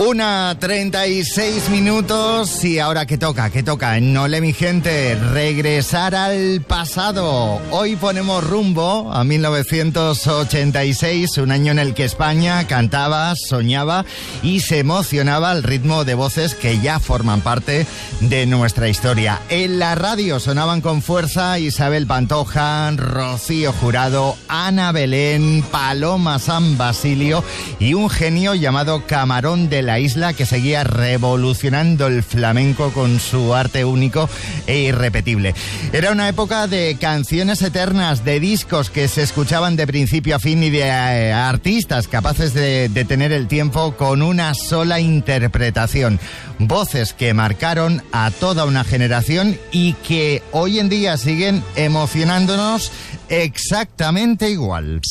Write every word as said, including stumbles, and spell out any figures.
Una treinta y seis minutos y ahora ¿qué toca? ¿Qué toca? No le mi gente, regresar al pasado. Hoy ponemos rumbo a mil novecientos ochenta y seis, un año en el que España cantaba, soñaba y se emocionaba al ritmo de voces que ya forman parte de nuestra historia. En la radio sonaban con fuerza Isabel Pantoja, Rocío Jurado, Ana Belén, Paloma San Basilio y un genio llamado Camarón de la Isla que seguía revolucionando el flamenco con su arte único e irrepetible. Era una época de canciones eternas, de discos que se escuchaban de principio a fin y de eh, artistas capaces de detener el tiempo con una sola interpretación. Voces que marcaron a toda una generación y que hoy en día siguen emocionándonos exactamente igual.